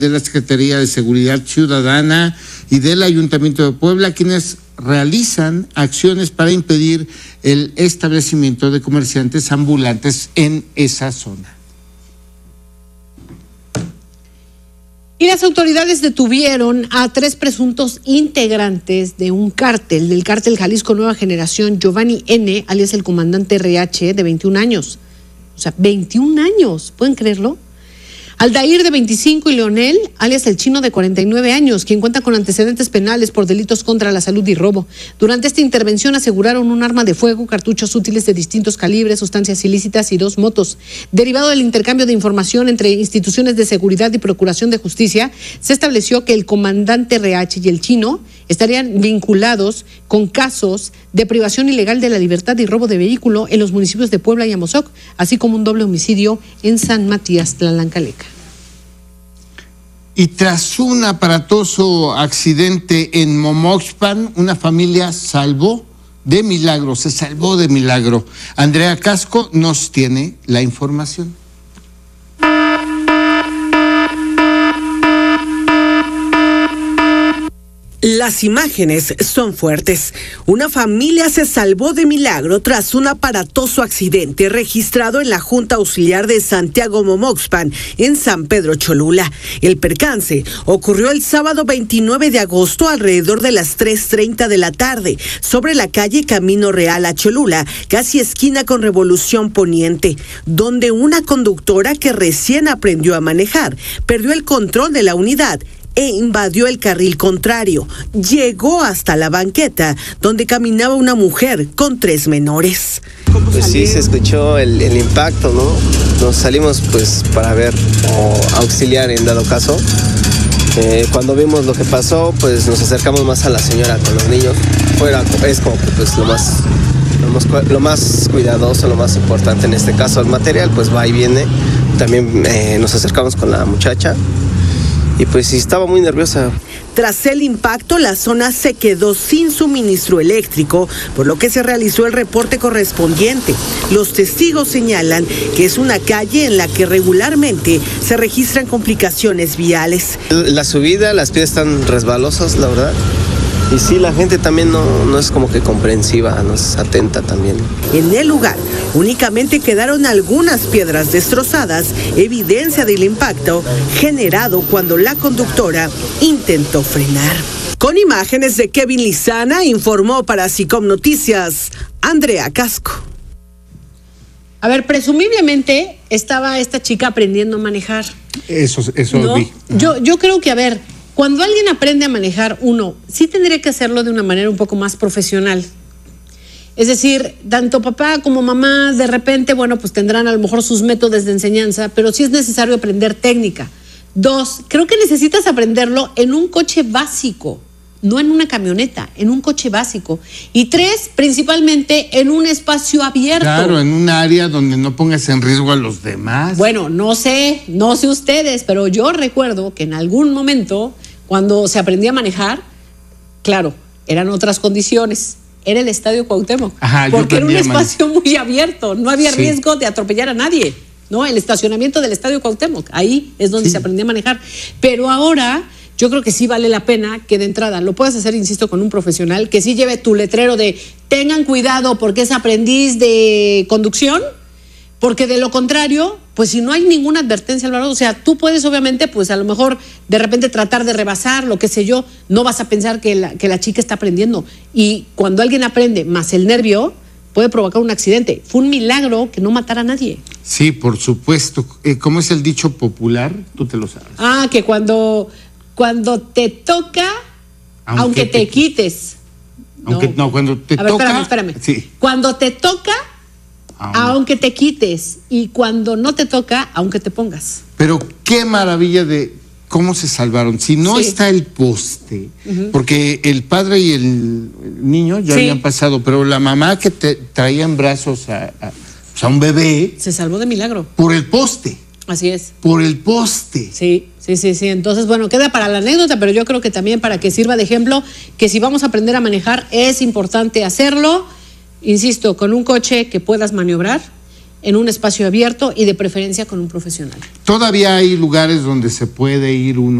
de la Secretaría de Seguridad Ciudadana y del Ayuntamiento de Puebla, quienes realizan acciones para impedir el establecimiento de comerciantes ambulantes en esa zona. Y las autoridades detuvieron a 3 presuntos integrantes de un cártel, del cártel Jalisco Nueva Generación, Giovanni N., alias el comandante RH, de 21 años. O sea, 21 años, ¿pueden creerlo? Aldair, de 25, y Leonel, alias el Chino, de 49 años, quien cuenta con antecedentes penales por delitos contra la salud y robo. Durante esta intervención aseguraron un arma de fuego, cartuchos útiles de distintos calibres, sustancias ilícitas y 2 motos. Derivado del intercambio de información entre instituciones de seguridad y procuración de justicia, se estableció que el comandante RH y el Chino estarían vinculados con casos de privación ilegal de la libertad y robo de vehículo en los municipios de Puebla y Amozoc, así como un doble homicidio en San Matías Tlalancalecca. Y tras un aparatoso accidente en Momoxpan, una familia se salvó de milagro. Andrea Casco nos tiene la información. Las imágenes son fuertes. Una familia se salvó de milagro tras un aparatoso accidente registrado en la Junta Auxiliar de Santiago Momoxpan, en San Pedro Cholula. El percance ocurrió el sábado 29 de agosto alrededor de las 3:30 de la tarde, sobre la calle Camino Real a Cholula, casi esquina con Revolución Poniente, donde una conductora que recién aprendió a manejar perdió el control de la unidad e invadió el carril contrario. Llegó hasta la banqueta donde caminaba una mujer con 3 menores. Pues sí, se escuchó el impacto, ¿no? Nos salimos pues para ver o auxiliar en dado caso. Cuando vimos lo que pasó, pues nos acercamos más a la señora con los niños. Es como que pues lo más cuidadoso, lo más importante en este caso. El material pues va y viene. También nos acercamos con la muchacha. Y pues sí, estaba muy nerviosa. Tras el impacto, la zona se quedó sin suministro eléctrico, por lo que se realizó el reporte correspondiente. Los testigos señalan que es una calle en la que regularmente se registran complicaciones viales. La subida, las piedras están resbalosas, la verdad. Y sí, la gente también no es como que comprensiva, no es atenta también. En el lugar únicamente quedaron algunas piedras destrozadas, evidencia del impacto generado cuando la conductora intentó frenar. Con imágenes de Kevin Lizana, informó para SICOM Noticias, Andrea Casco. A ver, presumiblemente estaba esta chica aprendiendo a manejar. Eso ¿no? vi. Yo creo que, a ver, cuando alguien aprende a manejar, uno sí tendría que hacerlo de una manera un poco más profesional. Es decir, tanto papá como mamá de repente, bueno, pues tendrán a lo mejor sus métodos de enseñanza, pero sí es necesario aprender técnica. 2, creo que necesitas aprenderlo en un coche básico, no en una camioneta, en un coche básico. Y 3, principalmente en un espacio abierto. Claro, en un área donde no pongas en riesgo a los demás. Bueno, no sé ustedes, pero yo recuerdo que en algún momento, cuando se aprendía a manejar, claro, eran otras condiciones. Era el Estadio Cuauhtémoc. Porque era un espacio muy abierto, no había riesgo de atropellar a nadie, ¿no? El estacionamiento del Estadio Cuauhtémoc, ahí es donde se aprendía a manejar. Pero ahora yo creo que sí vale la pena que de entrada lo puedas hacer, insisto, con un profesional, que sí lleve tu letrero de tengan cuidado porque es aprendiz de conducción, porque de lo contrario, pues si no hay ninguna advertencia, Álvaro, o sea, tú puedes obviamente, pues a lo mejor de repente tratar de rebasar, lo que sé yo, no vas a pensar que la chica está aprendiendo. Y cuando alguien aprende más el nervio, puede provocar un accidente. Fue un milagro que no matara a nadie. Sí, por supuesto. ¿Cómo es el dicho popular? Tú te lo sabes. Que cuando te toca, aunque te quites. Cuando te toca. Espérame. Sí. Cuando te toca, aunque te quites, y cuando no te toca, aunque te pongas. Pero qué maravilla de cómo se salvaron. Si no está el poste, porque el padre y el niño ya habían pasado, pero la mamá que traía en brazos a un bebé se salvó de milagro. Por el poste. Así es. Por el poste. Sí. Entonces, bueno, queda para la anécdota, pero yo creo que también para que sirva de ejemplo, que si vamos a aprender a manejar, es importante hacerlo, insisto, con un coche que puedas maniobrar en un espacio abierto y de preferencia con un profesional. Todavía hay lugares donde se puede ir uno